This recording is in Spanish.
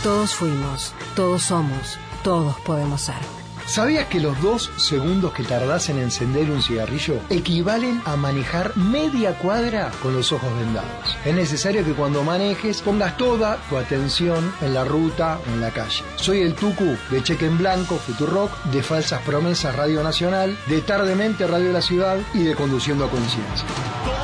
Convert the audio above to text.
Todos fuimos, todos somos, todos podemos ser. ¿Sabías que los 2 segundos que tardás en encender un cigarrillo equivalen a manejar media cuadra con los ojos vendados? Es necesario que cuando manejes pongas toda tu atención en la ruta o en la calle. Soy el Tucu de Cheque en Blanco, Futurock, de Falsas Promesas Radio Nacional, de Tardemente Radio de la Ciudad y de Conduciendo a Conciencia.